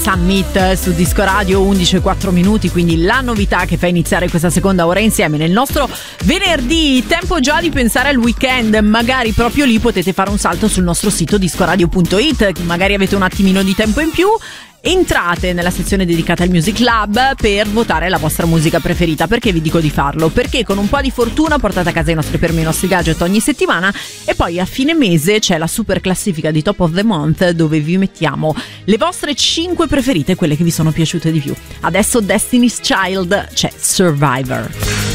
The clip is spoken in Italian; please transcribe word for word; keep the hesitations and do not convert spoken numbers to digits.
Summit su Disco Radio, undici e quattro minuti, quindi la novità che fa iniziare questa seconda ora insieme nel nostro venerdì. Tempo già di pensare al weekend, magari proprio lì potete fare un salto sul nostro sito discoradio punto it, magari avete un attimino di tempo in più. Entrate nella sezione dedicata al Music Club per votare la vostra musica preferita. Perché vi dico di farlo? Perché con un po' di fortuna portate a casa i nostri premi, i nostri gadget ogni settimana, e poi a fine mese c'è la super classifica di Top of the Month dove vi mettiamo le vostre cinque preferite, quelle che vi sono piaciute di più. Adesso Destiny's Child, c'è Survivor.